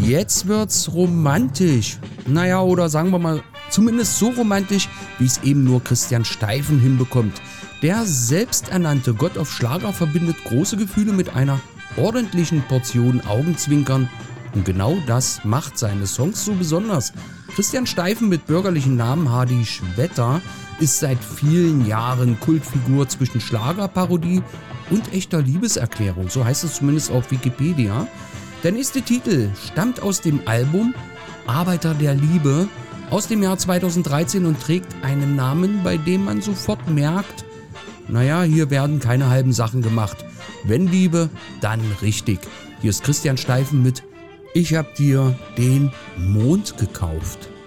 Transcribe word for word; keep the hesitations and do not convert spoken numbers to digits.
Jetzt wird's romantisch. Naja, oder sagen wir mal, zumindest so romantisch, wie es eben nur Christian Steifen hinbekommt. Der selbsternannte Gott auf Schlager verbindet große Gefühle mit einer ordentlichen Portion Augenzwinkern. Und genau das macht seine Songs so besonders. Christian Steifen mit bürgerlichen Namen Hardy Schwetter ist seit vielen Jahren Kultfigur zwischen Schlagerparodie und echter Liebeserklärung. So heißt es zumindest auf Wikipedia. Der nächste Titel stammt aus dem Album Arbeiter der Liebe aus dem Jahr zweitausenddreizehn und trägt einen Namen, bei dem man sofort merkt, naja, hier werden keine halben Sachen gemacht. Wenn Liebe, dann richtig. Hier ist Christian Steifen mit Ich hab dir den Mond gekauft.